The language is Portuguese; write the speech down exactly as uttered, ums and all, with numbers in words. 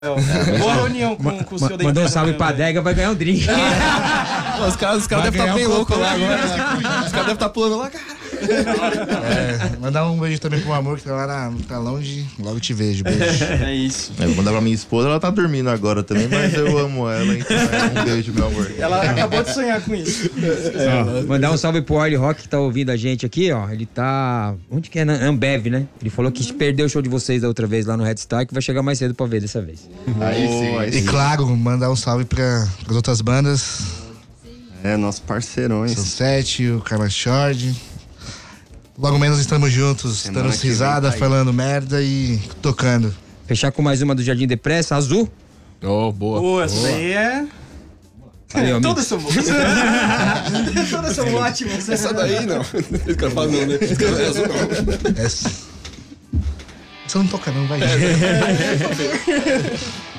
É, boa reunião com, com o senhor da Mandou um empresa salve também, pra velho. adega, vai ganhar um drink. Pô, os caras os cara devem estar bem loucos lá agora. Os caras devem estar pulando lá, cara. É, mandar um beijo também pro amor que tá lá na, tá longe. Logo te vejo, beijo. É isso. Eu vou mandar pra minha esposa, ela tá dormindo agora também, mas eu amo ela, então é um beijo, meu amor. Ela acabou de sonhar com isso. Ó, mandar um salve pro Orly Rock que tá ouvindo a gente aqui, ó. Ele tá. Onde que é? Na Ambev, né? Ele falou que perdeu o show de vocês da outra vez lá no Red Star, que vai chegar mais cedo pra ver dessa vez. Aí sim, aí E sim. claro, mandar um salve pra, pras outras bandas. É, nossos parceirões. Sunset, o Karma Short. Logo menos estamos juntos, Semana dando que vem risada, tá aí. falando merda e tocando. Fechar com mais uma do Jardim Depressa, Azul. Oh, boa. Pô, essa daí é. Aí, ó, Todas são boas. Todas são ótimas. Essa daí não. Esse cara fala não, né? Esse cara é azul não. Essa... Você não toca não, vai.